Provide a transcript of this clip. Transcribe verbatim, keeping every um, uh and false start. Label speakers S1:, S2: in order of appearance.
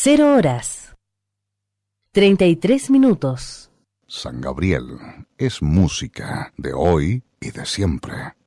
S1: Cero horas. Treinta y tres minutos.
S2: San Gabriel es música de hoy y de siempre.